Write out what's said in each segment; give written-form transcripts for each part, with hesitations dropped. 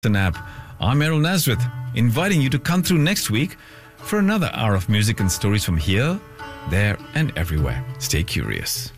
An app. I'm Errol Nazareth, inviting you to come through next week for another hour of music and stories from here, there, and everywhere. Stay curious.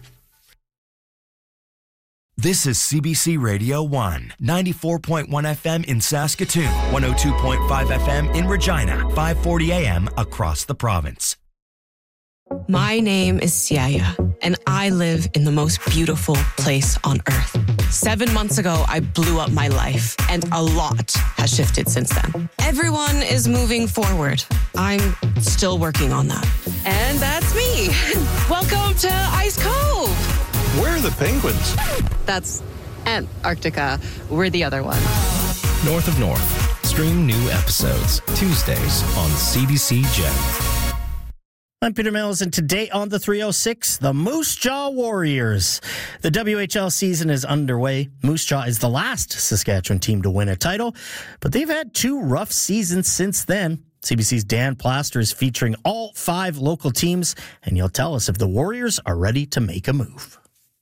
This is CBC Radio 1, 94.1 FM in Saskatoon, 102.5 FM in Regina, 540 AM across the province. My name is Siaya, and I live in the most beautiful place on earth. 7 months ago, I blew up my life, and a lot has shifted since then. Everyone is moving forward. I'm still working on that. And that's me. Welcome to Ice Cove. Where are the penguins? That's Antarctica. We're the other one. North of North. Stream new episodes Tuesdays on CBC Gem. I'm Peter Mills, and today on the 306, the Moose Jaw Warriors. The WHL season is underway. Moose Jaw is the last Saskatchewan team to win a title, but they've had 2 rough seasons since then. CBC's Dan Plaster is featuring all 5 local teams, and he'll tell us if the Warriors are ready to make a move.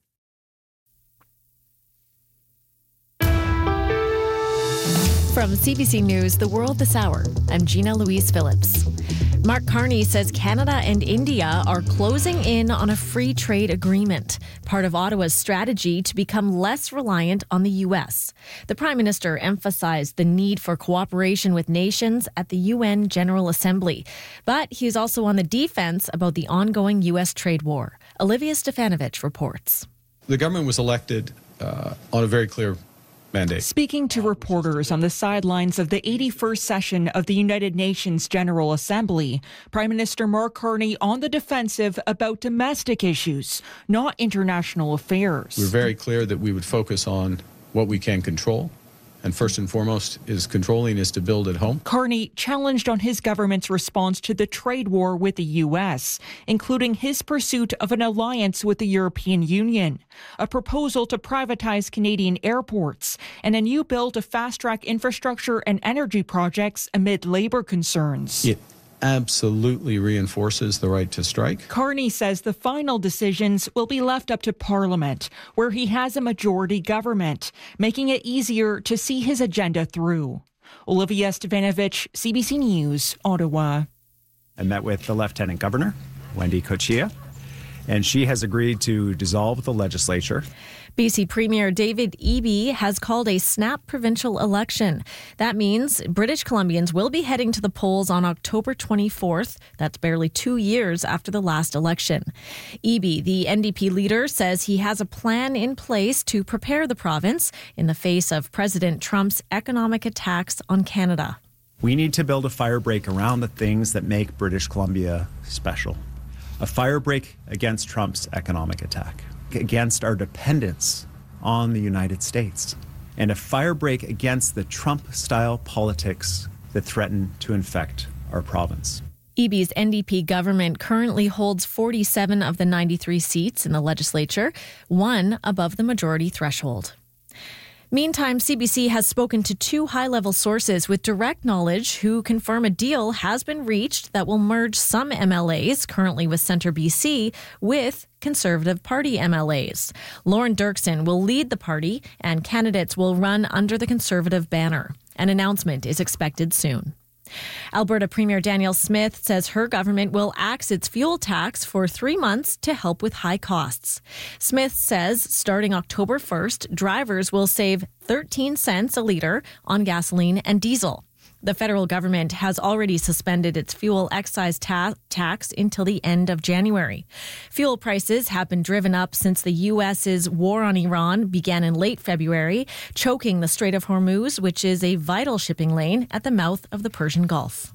From CBC News, The World This Hour, I'm Gina Louise Phillips. Mark Carney says Canada and India are closing in on a free trade agreement, part of Ottawa's strategy to become less reliant on the U.S. The Prime Minister emphasized the need for cooperation with nations at the UN General Assembly, but he's also on the defense about the ongoing U.S. trade war. Olivia Stefanovich reports. The government was elected on a very clear mandate. Speaking to reporters on the sidelines of the 81st session of the United Nations General Assembly, Prime Minister Mark Carney on the defensive about domestic issues, not international affairs. We're very clear that we would focus on what we can control. And first and foremost is controlling is to build at home. Carney challenged on his government's response to the trade war with the U.S., including his pursuit of an alliance with the European Union, a proposal to privatize Canadian airports, and a new bill to fast-track infrastructure and energy projects amid labor concerns. It absolutely reinforces the right to strike. Carney says the final decisions will be left up to Parliament, where he has a majority government, making it easier to see his agenda through. Olivia Stefanovich, CBC News, Ottawa. I met with the Lieutenant Governor, Wendy Cochia, and she has agreed to dissolve the legislature. BC Premier David Eby has called a snap provincial election. That means British Columbians will be heading to the polls on October 24th. That's barely 2 years after the last election. Eby, the NDP leader, says he has a plan in place to prepare the province in the face of President Trump's economic attacks on Canada. We need to build a firebreak around the things that make British Columbia special. A firebreak against Trump's economic attack, against our dependence on the United States, and a firebreak against the Trump-style politics that threaten to infect our province. Eby's NDP government currently holds 47 of the 93 seats in the legislature, 1 above the majority threshold. Meantime, CBC has spoken to 2 high-level sources with direct knowledge who confirm a deal has been reached that will merge some MLAs currently with Centre BC with Conservative Party MLAs. Lauren Dirksen will lead the party and candidates will run under the Conservative banner. An announcement is expected soon. Alberta Premier Danielle Smith says her government will axe its fuel tax for 3 months to help with high costs. Smith says starting October 1st, drivers will save 13 cents a litre on gasoline and diesel. The federal government has already suspended its fuel excise tax until the end of January. Fuel prices have been driven up since the U.S.'s war on Iran began in late February, choking the Strait of Hormuz, which is a vital shipping lane at the mouth of the Persian Gulf.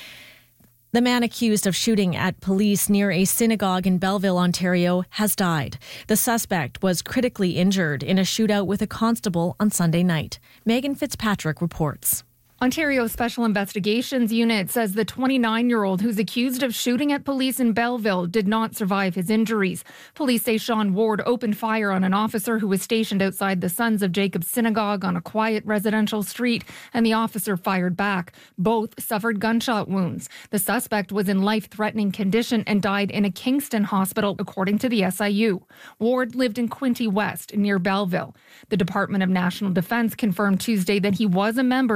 The man accused of shooting at police near a synagogue in Belleville, Ontario, has died. The suspect was critically injured in a shootout with a constable on Sunday night. Megan Fitzpatrick reports. Ontario Special Investigations Unit says the 29-year-old who's accused of shooting at police in Belleville did not survive his injuries. Police say Sean Ward opened fire on an officer who was stationed outside the Sons of Jacob Synagogue on a quiet residential street, and the officer fired back. Both suffered gunshot wounds. The suspect was in life-threatening condition and died in a Kingston hospital, according to the SIU. Ward lived in Quinte West, near Belleville. The Department of National Defence confirmed Tuesday that he was a member